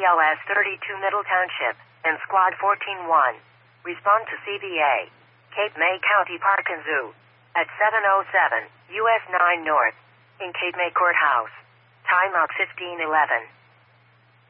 BLS 32 Middle Township, and Squad 14-1. Respond to CVA. Cape May County Park and Zoo. At 707 US 9 North. In Cape May Courthouse. Time out 1511.